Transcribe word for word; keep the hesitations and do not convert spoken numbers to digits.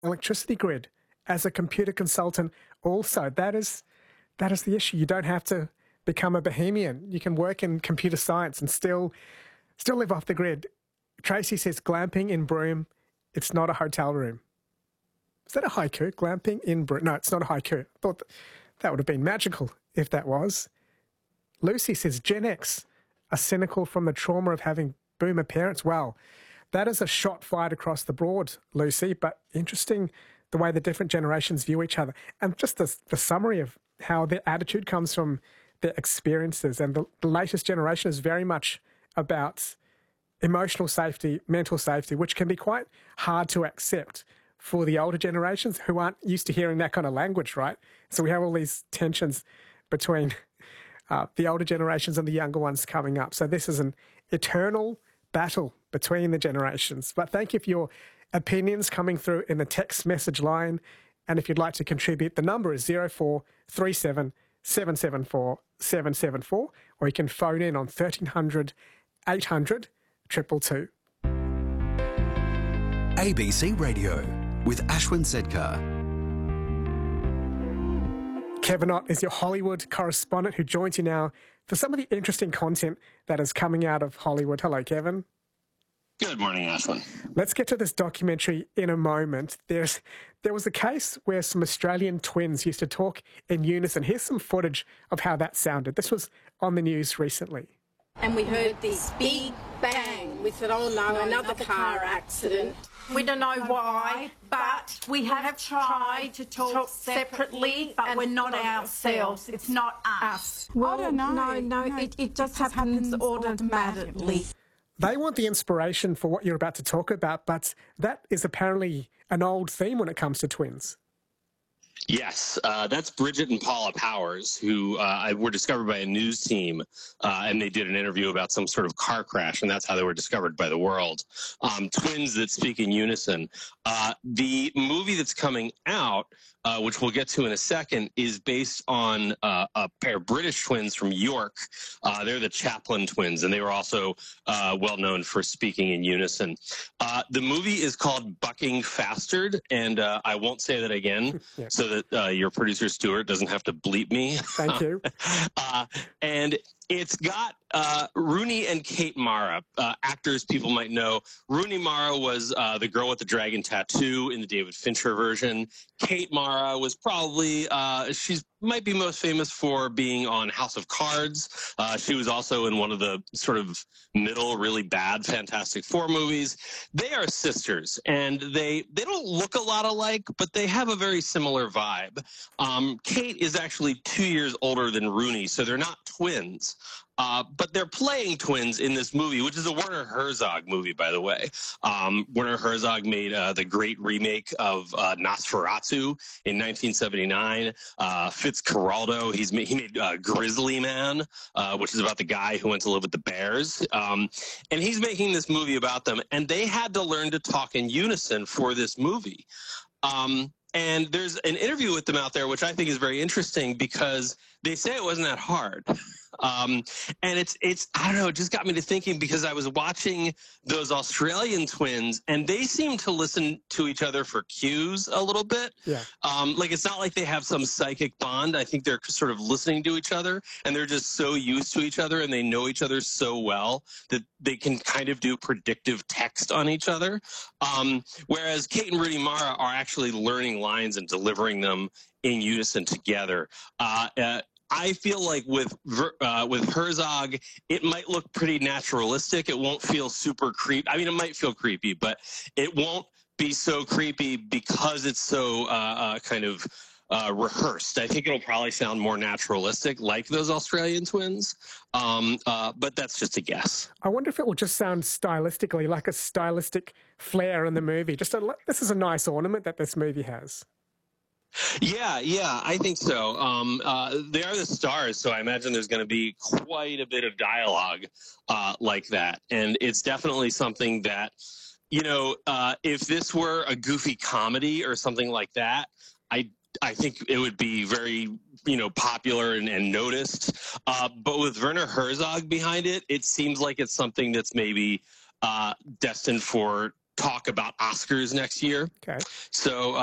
electricity grid as a computer consultant also. That is, that is the issue. You don't have to become a bohemian. You can work in computer science and still, still live off the grid. Tracy says glamping in Broome, it's not a hotel room. Is that a haiku? Glamping in Broome? No, it's not a haiku. I thought that, that would have been magical if that was. Lucy says Gen X are cynical from the trauma of having boomer parents. Well, that is a shot fired across the board, Lucy, but interesting the way the different generations view each other. And just the, the summary of how their attitude comes from their experiences. And the, the latest generation is very much about emotional safety, mental safety, which can be quite hard to accept for the older generations who aren't used to hearing that kind of language, right? So we have all these tensions between uh, the older generations and the younger ones coming up. So this is an eternal battle between the generations. But thank you for your opinions coming through in the text message line. And if you'd like to contribute, the number is zero four three seven, seven seven four, seven seven four, or you can phone in on thirteen hundred, eight hundred, two two two. A B C Radio with Ashwin Sedkar. Kevin Ott is your Hollywood correspondent who joins you now for some of the interesting content that is coming out of Hollywood. Hello, Kevin. Good morning, Ashwin. Let's get to this documentary in a moment. There's, there was a case where some Australian twins used to talk in unison. Here's some footage of how that sounded. This was on the news recently. And we heard this big bang. We said, oh no, another car accident. We don't know why, but we have tried to talk separately, but we're not ourselves. It's not us. Well, I don't know. No, no, no it, it just, just happens, happens automatically. They want the inspiration for what you're about to talk about, but that is apparently an old theme when it comes to twins. Yes, uh, that's Bridget and Paula Powers, who uh, were discovered by a news team, uh, and they did an interview about some sort of car crash, and that's how they were discovered by the world. Um, twins that speak in unison. Uh, the movie that's coming out, uh, which we'll get to in a second, is based on uh, a pair of British twins from York. Uh, they're the Chaplin twins, and they were also uh, well known for speaking in unison. Uh, the movie is called Bucking Fastard, and uh, I won't say that again, yeah. so that uh, your producer, Stuart, doesn't have to bleep me. Thank you. uh, and it's got uh, Rooney and Kate Mara, uh, actors people might know. Rooney Mara was uh, the girl with the dragon tattoo in the David Fincher version. Kate Mara was probably, uh, she's might be most famous for being on House of Cards. Uh, she was also in one of the sort of middle, really bad Fantastic Four movies. They are sisters, and they they don't look a lot alike, but they have a very similar vibe. Um, Kate is actually two years older than Rooney, so they're not twins. Uh, but they're playing twins in this movie, which is a Werner Herzog movie, by the way. Um, Werner Herzog made uh, the great remake of uh, Nosferatu in nineteen seventy-nine. Uh, Fitzcarraldo, he's made, he made uh, Grizzly Man, uh, which is about the guy who went to live with the bears. Um, and he's making this movie about them. And they had to learn to talk in unison for this movie. Um, and there's an interview with them out there, which I think is very interesting because they say it wasn't that hard. Um, and it's, it's, I don't know, it just got me to thinking because I was watching those Australian twins and they seem to listen to each other for cues a little bit. Yeah. Um, like, it's not like they have some psychic bond. I think they're sort of listening to each other and they're just so used to each other and they know each other so well that they can kind of do predictive text on each other. Um, whereas Kate and Rooney Mara are actually learning lines and delivering them in unison together. Uh, uh, I feel like with uh, with Herzog, it might look pretty naturalistic. It won't feel super creepy. I mean, it might feel creepy, but it won't be so creepy because it's so uh, uh, kind of uh, rehearsed. I think it'll probably sound more naturalistic, like those Australian twins. Um, uh, but that's just a guess. I wonder if it will just sound stylistically like a stylistic flair in the movie. Just a, this is a nice ornament that this movie has. Yeah, yeah, I think so. Um, uh, they are the stars, so I imagine there's going to be quite a bit of dialogue uh, like that. And it's definitely something that, you know, uh, if this were a goofy comedy or something like that, I I think it would be very, you know, popular and, and noticed. Uh, but with Werner Herzog behind it, it seems like it's something that's maybe uh, destined for talk about Oscars next year. Okay. So.